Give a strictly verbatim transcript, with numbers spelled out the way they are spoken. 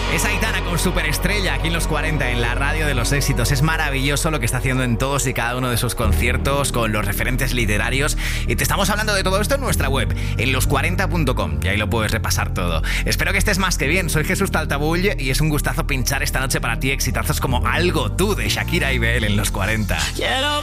Es Aitana con Superestrella aquí en los cuarenta, en la radio de los éxitos. Es maravilloso lo que está haciendo en todos y cada uno de sus conciertos con los referentes literarios. Y te estamos hablando de todo esto en nuestra web, en los cuarenta punto com, y ahí lo puedes repasar todo. Espero que estés más que bien. Soy Jesús Taltabull y es un gustazo pinchar esta noche para ti exitazos como Algo Tú de Shakira y B L en los cuarenta. Quiero